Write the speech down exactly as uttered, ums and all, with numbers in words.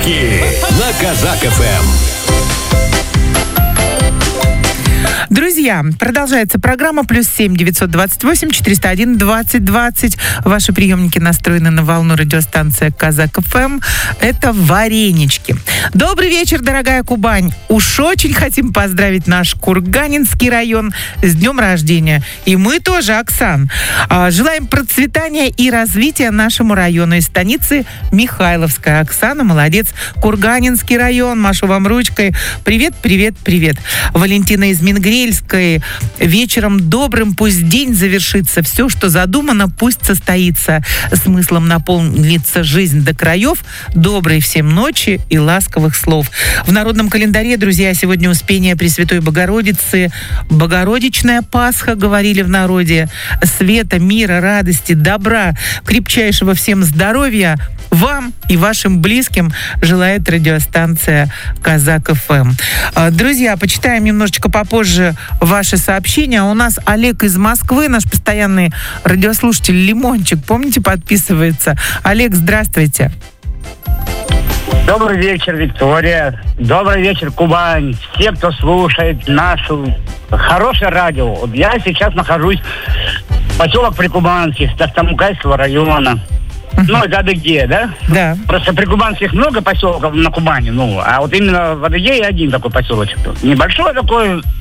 Подарки на Казак эф эм. Друзья, продолжается программа «Плюс семь девятьсот двадцать восемь четыреста один двадцать двадцать». Ваши приемники настроены на волну радиостанция Казак эф эм. Это варенички. Добрый вечер, дорогая Кубань. Уж очень хотим поздравить наш Курганинский район с днем рождения. И мы тоже, Оксан. Желаем процветания и развития нашему району из станицы Михайловская. Оксана, молодец. Курганинский район. Машу вам ручкой. Привет, привет, привет. Валентина из Мингрельской. Вечером добрым пусть день завершится. Все, что задумано, пусть состоится. Смыслом наполнится жизнь до краев. Доброй всем ночи и ласковых слов. В народном календаре, друзья, сегодня Успение Пресвятой Богородицы. Богородичная Пасха, говорили в народе. Света, мира, радости, добра, крепчайшего всем здоровья вам и вашим близким желает радиостанция Казак эф эм. Друзья, почитаем немножечко попозже ваши сообщения. У нас Олег из Москвы, наш постоянный радиослушатель Лимончик, помните, подписывается. Олег, здравствуйте. Добрый вечер, Виктория. Добрый вечер, Кубань. Все, кто слушает нашу хорошее радио. Я сейчас нахожусь в поселок Прикубанский, Тахтамукайского района. Ну, это Адыгея, да? Да. Просто прикубанских много поселков на Кубани, ну, а вот именно в Адыгее один такой поселочек. Небольшой такой,